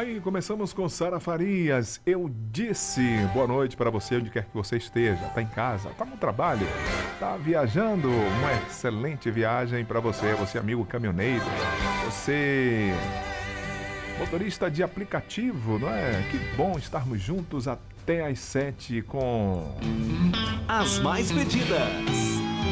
Aí, começamos com Sara Farias. Eu disse boa noite para você, onde quer que você esteja. Tá em casa, tá no trabalho, tá viajando. Uma excelente viagem para você, você amigo caminhoneiro, você motorista de aplicativo, não é? Que bom estarmos juntos até às 7 com As mais pedidas.